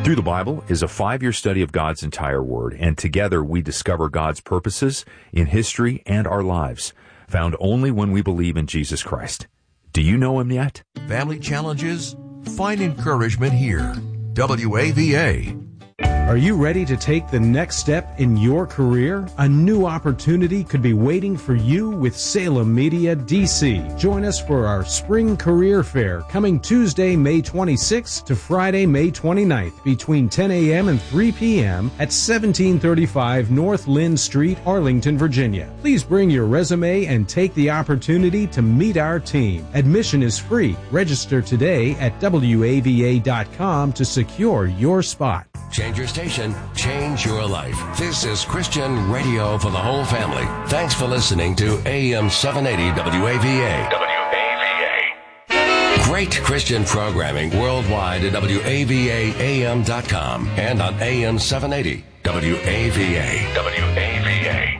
Through the Bible is a 5-year study of God's entire Word, and together we discover God's purposes in history and our lives, found only when we believe in Jesus Christ. Do you know Him yet? Family challenges? Find encouragement here. WAVA. Are you ready to take the next step in your career? A new opportunity could be waiting for you with Salem Media DC. Join us for our Spring Career Fair coming Tuesday, May 26th to Friday, May 29th between 10 a.m. and 3 p.m. at 1735 North Lynn Street, Arlington, Virginia. Please bring your resume and take the opportunity to meet our team. Admission is free. Register today at WAVA.com to secure your spot. Change your station, change your life. This is Christian radio for the whole family. Thanks for listening to AM 780 WAVA. WAVA. Great Christian programming worldwide at WAVAAM.com and on AM 780 WAVA. WAVA.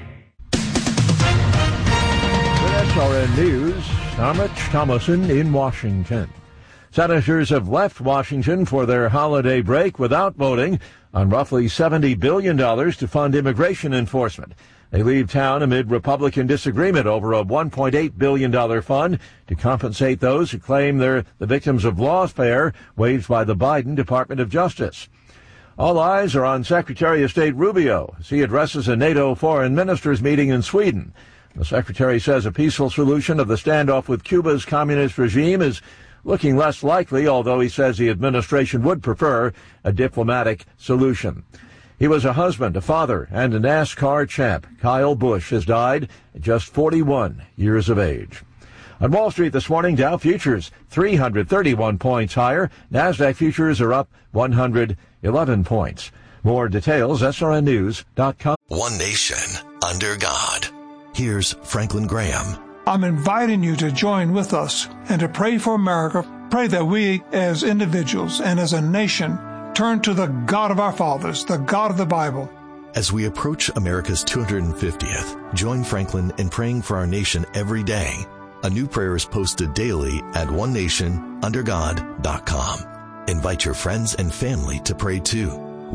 With SRN News, I'm Rich Thomason in Washington. Senators have left Washington for their holiday break without voting on roughly $70 billion to fund immigration enforcement. They leave town amid Republican disagreement over a $1.8 billion fund to compensate those who claim they're the victims of lawfare waged by the Biden Department of Justice. All eyes are on Secretary of State Rubio as he addresses a NATO foreign ministers meeting in Sweden. The secretary says a peaceful solution of the standoff with Cuba's communist regime is looking less likely, although he says the administration would prefer a diplomatic solution. He was a husband, a father, and a NASCAR champ. Kyle Busch has died at just 41 years of age. On Wall Street this morning, Dow futures 331 points higher. NASDAQ futures are up 111 points. More details, srnnews.com. One nation under God. Here's Franklin Graham. I'm inviting you to join with us and to pray for America. Pray that we as individuals and as a nation turn to the God of our fathers, the God of the Bible. As we approach America's 250th, join Franklin in praying for our nation every day. A new prayer is posted daily at onenationundergod.com. Invite your friends and family to pray too.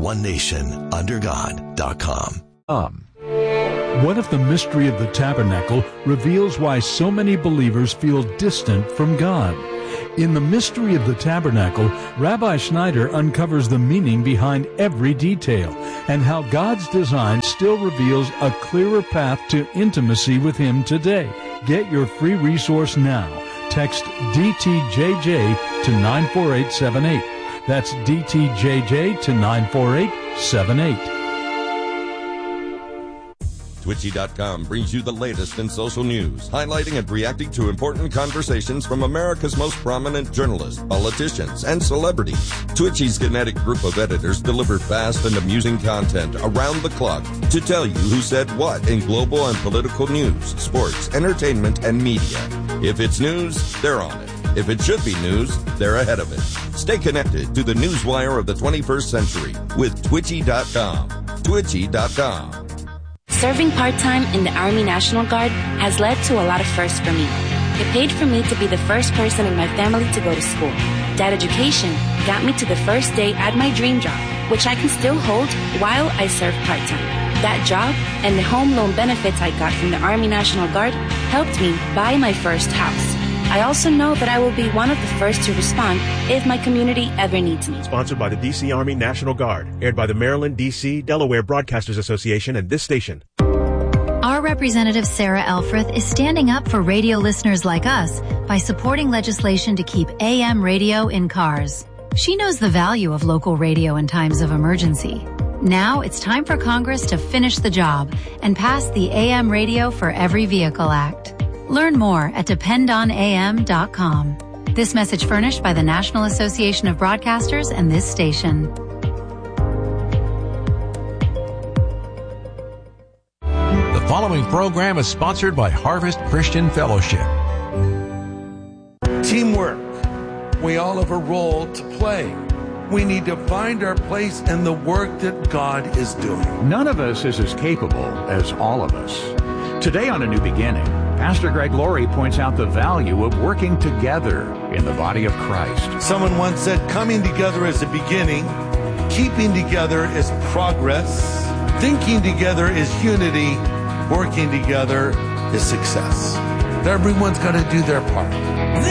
onenationundergod.com. What if the mystery of the tabernacle reveals why so many believers feel distant from God? In the mystery of the tabernacle, Rabbi Schneider uncovers the meaning behind every detail and how God's design still reveals a clearer path to intimacy with Him today. Get your free resource now. Text DTJJ to 94878. That's DTJJ to 94878. Twitchy.com brings you the latest in social news, highlighting and reacting to important conversations from America's most prominent journalists, politicians, and celebrities. Twitchy's kinetic group of editors deliver fast and amusing content around the clock to tell you who said what in global and political news, sports, entertainment, and media. If it's news, they're on it. If it should be news, they're ahead of it. Stay connected to the newswire of the 21st century with Twitchy.com. Twitchy.com. Serving part-time in the Army National Guard has led to a lot of firsts for me. It paid for me to be the first person in my family to go to school. That education got me to the first day at my dream job, which I can still hold while I serve part-time. That job and the home loan benefits I got from the Army National Guard helped me buy my first house. I also know that I will be one of the first to respond if my community ever needs me. Sponsored by the D.C. Army National Guard. Aired by the Maryland, D.C., Delaware Broadcasters Association and this station. Our representative Sarah Elfreth is standing up for radio listeners like us by supporting legislation to keep AM radio in cars. She knows the value of local radio in times of emergency. Now it's time for Congress to finish the job and pass the AM Radio for Every Vehicle Act. Learn more at dependonam.com. This message furnished by the National Association of Broadcasters and this station. The following program is sponsored by Harvest Christian Fellowship. Teamwork. We all have a role to play. We need to find our place in the work that God is doing. None of us is as capable as all of us. Today on A New Beginning, Pastor Greg Laurie points out the value of working together in the body of Christ. Someone once said, coming together is a beginning, Keeping together is progress. Thinking together is unity. Working together is success. Everyone's got to do their part.